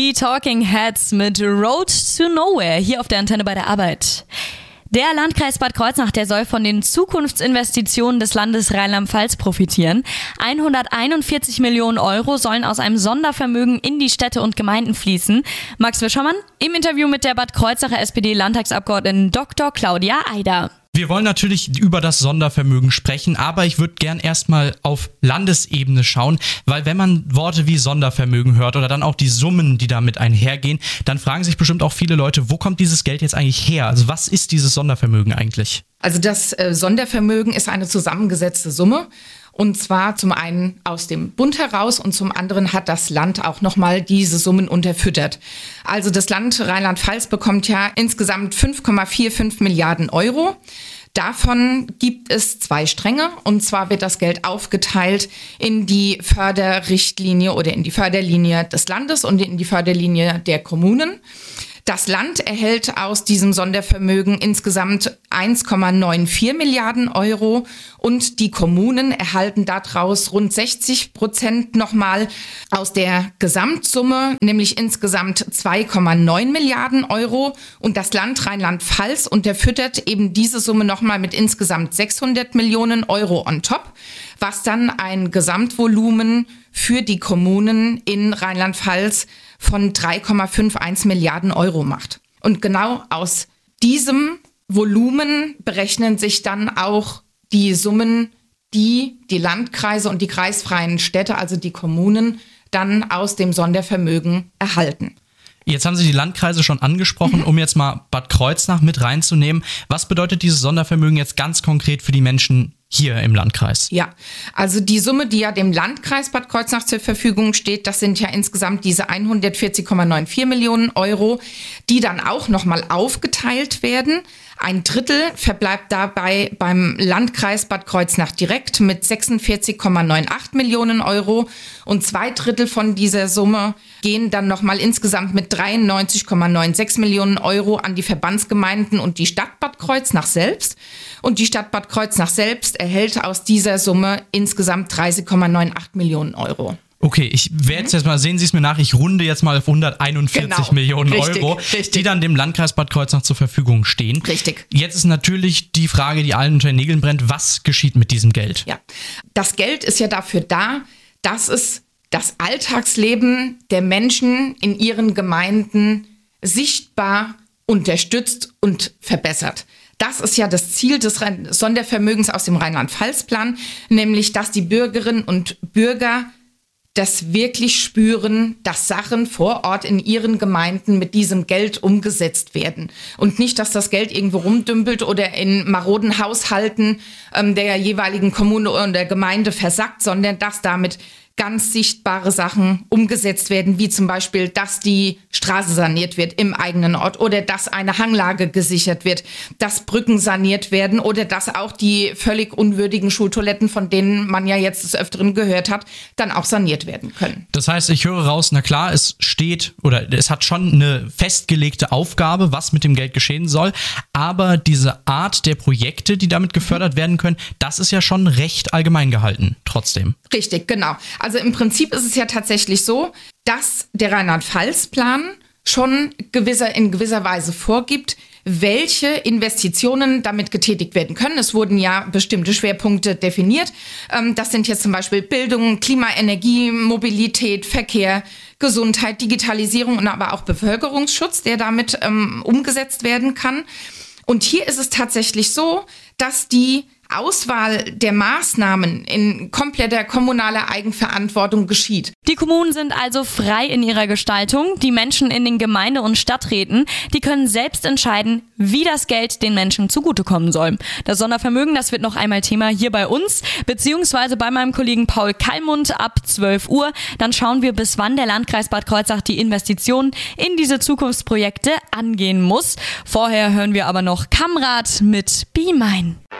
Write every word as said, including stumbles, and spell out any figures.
die Talking Heads mit Road to Nowhere hier auf der Antenne bei der Arbeit. Der Landkreis Bad Kreuznach, der soll von den Zukunftsinvestitionen des Landes Rheinland-Pfalz profitieren. hunderteinundvierzig Millionen Euro sollen aus einem Sondervermögen in die Städte und Gemeinden fließen. Max Wischermann im Interview mit der Bad Kreuznacher S P D-Landtagsabgeordneten Doktor Claudia Eider. Wir wollen natürlich über das Sondervermögen sprechen, aber ich würde gern erstmal auf Landesebene schauen, weil wenn man Worte wie Sondervermögen hört oder dann auch die Summen, die damit einhergehen, dann fragen sich bestimmt auch viele Leute, wo kommt dieses Geld jetzt eigentlich her? Also was ist dieses Sondervermögen eigentlich? Also das äh, Sondervermögen ist eine zusammengesetzte Summe. Und zwar zum einen aus dem Bund heraus und zum anderen hat das Land auch nochmal diese Summen unterfüttert. Also das Land Rheinland-Pfalz bekommt ja insgesamt fünf Komma fünfundvierzig Milliarden Euro. Davon gibt es zwei Stränge, und zwar wird das Geld aufgeteilt in die Förderrichtlinie oder in die Förderlinie des Landes und in die Förderlinie der Kommunen. Das Land erhält aus diesem Sondervermögen insgesamt eins Komma vierundneunzig Milliarden Euro und die Kommunen erhalten daraus rund sechzig Prozent nochmal aus der Gesamtsumme, nämlich insgesamt zwei Komma neun Milliarden Euro. Und das Land Rheinland-Pfalz unterfüttert eben diese Summe nochmal mit insgesamt sechshundert Millionen Euro on top, was dann ein Gesamtvolumen für die Kommunen in Rheinland-Pfalz von drei Komma einundfünfzig Milliarden Euro macht. Und genau aus diesem Volumen berechnen sich dann auch die Summen, die die Landkreise und die kreisfreien Städte, also die Kommunen, dann aus dem Sondervermögen erhalten. Jetzt haben Sie die Landkreise schon angesprochen, um jetzt mal Bad Kreuznach mit reinzunehmen. Was bedeutet dieses Sondervermögen jetzt ganz konkret für die Menschen hier im Landkreis? Ja, also die Summe, die ja dem Landkreis Bad Kreuznach zur Verfügung steht, das sind ja insgesamt diese hundertvierzig Komma vierundneunzig Millionen Euro, die dann auch nochmal aufgeteilt werden. Ein Drittel verbleibt dabei beim Landkreis Bad Kreuznach direkt mit sechsundvierzig Komma achtzig Millionen Euro und zwei Drittel von dieser Summe gehen dann nochmal insgesamt mit dreiundneunzig Komma sechsundneunzig Millionen Euro an die Verbandsgemeinden und die Stadt Bad Kreuznach selbst. Und die Stadt Bad Kreuznach selbst erhält aus dieser Summe insgesamt dreißig Komma achtzig Millionen Euro. Okay, ich werde jetzt mal, sehen Sie es mir nach, ich runde jetzt mal auf hunderteinundvierzig genau, Millionen richtig, Euro, richtig. die dann dem Landkreis Bad Kreuznach zur Verfügung stehen. Richtig. Jetzt ist natürlich die Frage, die allen unter den Nägeln brennt, was geschieht mit diesem Geld? Ja, das Geld ist ja dafür da, dass es das Alltagsleben der Menschen in ihren Gemeinden sichtbar unterstützt und verbessert. Das ist ja das Ziel des Sondervermögens aus dem Rheinland-Pfalz-Plan, nämlich dass die Bürgerinnen und Bürger das wirklich spüren, dass Sachen vor Ort in ihren Gemeinden mit diesem Geld umgesetzt werden. Und nicht, dass das Geld irgendwo rumdümpelt oder in maroden Haushalten ähm, der jeweiligen Kommune oder der Gemeinde versackt, sondern dass damit ganz sichtbare Sachen umgesetzt werden, wie zum Beispiel, dass die Straße saniert wird im eigenen Ort oder dass eine Hanglage gesichert wird, dass Brücken saniert werden oder dass auch die völlig unwürdigen Schultoiletten, von denen man ja jetzt des Öfteren gehört hat, dann auch saniert werden können. Das heißt, ich höre raus, na klar, es steht oder es hat schon eine festgelegte Aufgabe, was mit dem Geld geschehen soll, aber diese Art der Projekte, die damit gefördert werden können, das ist ja schon recht allgemein gehalten, trotzdem. Richtig, genau. Also im Prinzip ist es ja tatsächlich so, dass der Rheinland-Pfalz-Plan schon gewisser, in gewisser Weise vorgibt, welche Investitionen damit getätigt werden können. Es wurden ja bestimmte Schwerpunkte definiert. Das sind jetzt zum Beispiel Bildung, Klima, Energie, Mobilität, Verkehr, Gesundheit, Digitalisierung und aber auch Bevölkerungsschutz, der damit ähm, umgesetzt werden kann. Und hier ist es tatsächlich so, dass die Auswahl der Maßnahmen in kompletter kommunaler Eigenverantwortung geschieht. Die Kommunen sind also frei in ihrer Gestaltung. Die Menschen in den Gemeinde- und Stadträten, die können selbst entscheiden, wie das Geld den Menschen zugutekommen soll. Das Sondervermögen, das wird noch einmal Thema hier bei uns, beziehungsweise bei meinem Kollegen Paul Kallmund ab zwölf Uhr. Dann schauen wir, bis wann der Landkreis Bad Kreuznach die Investitionen in diese Zukunftsprojekte angehen muss. Vorher hören wir aber noch Kamrat mit Be Mine.